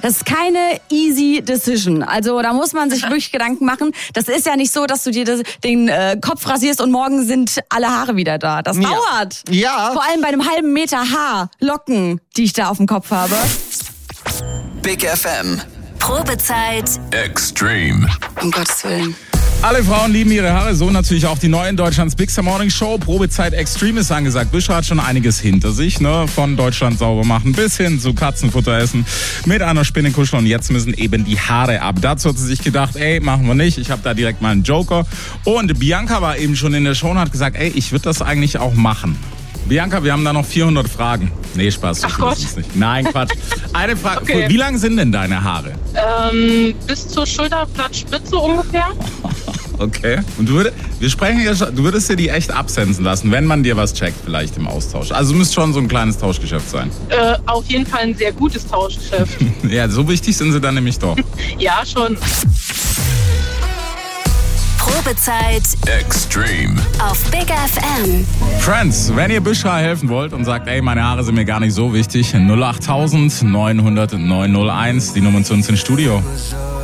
Das ist keine easy decision. Also da muss man sich wirklich Gedanken machen. Das ist ja nicht so, dass du dir den Kopf rasierst und morgen sind alle Haare wieder da. Das dauert. Ja. Vor allem bei einem halben Meter Locken, die ich da auf dem Kopf habe. Big FM. Probezeit Extreme. Um Gottes Willen. Alle Frauen lieben ihre Haare, so natürlich auch die neuen Deutschlands Big Morning Show. Probezeit Extreme ist angesagt. Büscher hat schon einiges hinter sich, ne? Von Deutschland sauber machen bis hin zu Katzenfutter essen, mit einer Spinne kuscheln und jetzt müssen eben die Haare ab. Dazu hat sie sich gedacht, machen wir nicht. Ich habe da direkt mal einen Joker. Und Bianca war eben schon in der Show und hat gesagt, ich würde das eigentlich auch machen. Bianca, wir haben da noch 400 Fragen. Nee, Spaß. Ach Gott. Nicht. Nein, Quatsch. Eine Frage. Okay. Wie lang sind denn deine Haare? Bis zur Schulterblattspitze ungefähr. Okay. Und du würdest dir die echt absensen lassen, wenn man dir was checkt, vielleicht im Austausch. Also müsste schon so ein kleines Tauschgeschäft sein. Auf jeden Fall ein sehr gutes Tauschgeschäft. Ja, so wichtig sind sie dann nämlich doch. Ja, schon. Probezeit Extreme. auf Big FM. Friends, wenn ihr Büschra helfen wollt und sagt, meine Haare sind mir gar nicht so wichtig, 08000 900 901, die Nummer zu uns ins Studio.